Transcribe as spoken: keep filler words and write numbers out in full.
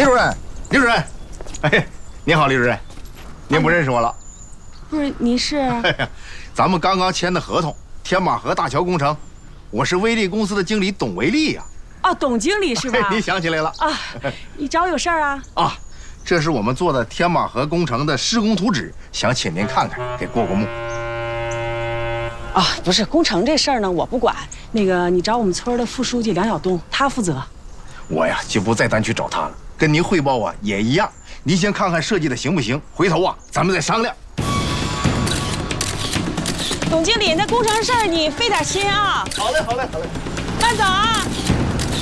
李主任，李主任，哎，您好，李主任，您不认识我了？ 不是，你是？ 哎呀，咱们刚刚签的合同，天马河大桥工程，我是威力公司的经理董维利呀。 哦，董经理是吧？ 您想起来了啊？你找我有事儿啊？ 啊，这是我们做的天马河工程的施工图纸，想请您看看，给过过目。 啊，不是工程这事儿呢，我不管。那个，你找我们村的副书记梁晓东，他负责。 我呀，就不再单去找他了，跟您汇报啊也一样。您先看看设计的行不行，回头啊咱们再商量。 董经理，那工程事儿你费点心啊。 好嘞，好嘞，好嘞。 慢走啊。